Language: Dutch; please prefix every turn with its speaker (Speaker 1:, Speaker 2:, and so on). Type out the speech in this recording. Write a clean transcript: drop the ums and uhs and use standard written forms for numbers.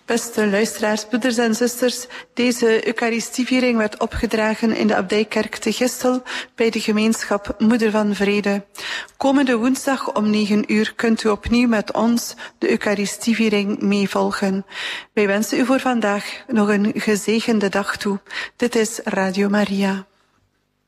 Speaker 1: Beste luisteraars, broeders en zusters, deze Eucharistieviering werd opgedragen in de Abdijkerk te Gistel bij de gemeenschap Moeder van Vrede. Komende woensdag om 9 uur kunt u opnieuw met ons de Eucharistieviering meevolgen. Wij wensen u voor vandaag nog een gezegende dag toe. Dit is Radio Maria.